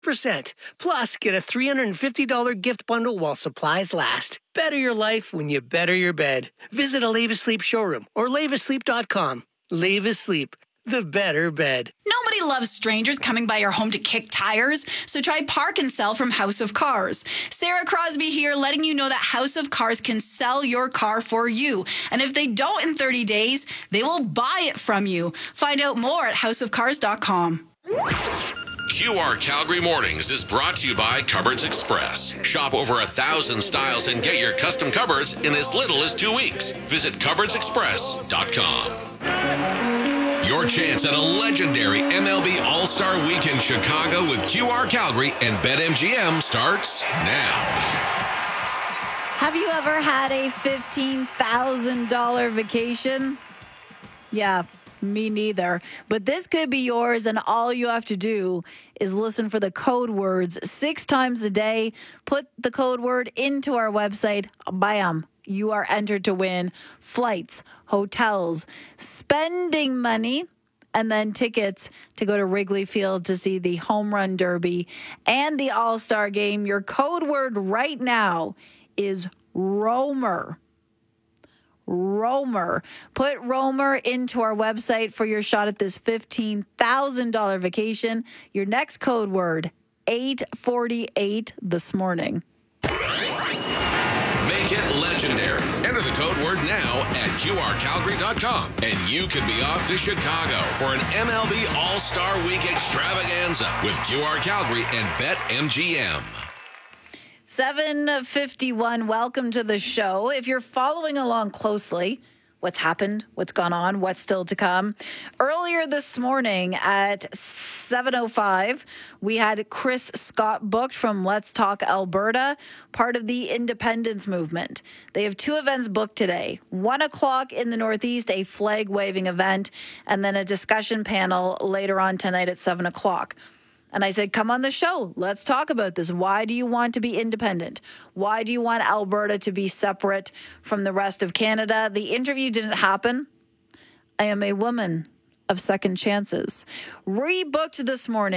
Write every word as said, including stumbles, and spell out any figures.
percent. Plus, get a three hundred fifty dollars gift bundle while supplies last. Better your life when you better your bed. Visit a Lave Asleep showroom or lave asleep dot com. Lave Asleep, the better bed. Nobody loves strangers coming by your home to kick tires, so try Park and Sell from House of Cars. Sarah Crosby here, letting you know that House of Cars can sell your car for you. And if they don't in thirty days, they will buy it from you. Find out more at house of cars dot com. Q R Calgary Mornings is brought to you by Cupboards Express. Shop over a thousand styles and get your custom cupboards in as little as two weeks. Visit cupboards express dot com. Your chance at a legendary M L B All-Star Week in Chicago with Q R Calgary and BetMGM starts now. Have you ever had a fifteen thousand dollars vacation? Yeah, me neither. But this could be yours, and all you have to do is listen for the code words six times a day. Put the code word into our website. Bam. You are entered to win flights, hotels, spending money, and then tickets to go to Wrigley Field to see the Home Run Derby and the All-Star Game. Your code word right now is Romer. Romer. Put Romer into our website for your shot at this fifteen thousand dollars vacation. Your next code word, eight forty-eight this morning. Make it legendary. Enter the code word now at Q R Calgary dot com, and you could be off to Chicago for an M L B All-Star Week extravaganza with Q R Calgary and BetMGM. seven fifty-one, welcome to the show. If you're following along closely, what's happened, what's gone on, what's still to come. Earlier this morning at seven oh five, we had Chris Scott booked from Let's Talk Alberta, part of the independence movement. They have two events booked today. One o'clock in the Northeast, a flag-waving event, and then a discussion panel later on tonight at seven o'clock. And I said, come on the show. Let's talk about this. Why do you want to be independent? Why do you want Alberta to be separate from the rest of Canada? The interview didn't happen. I am a woman of second chances. Rebooked this morning.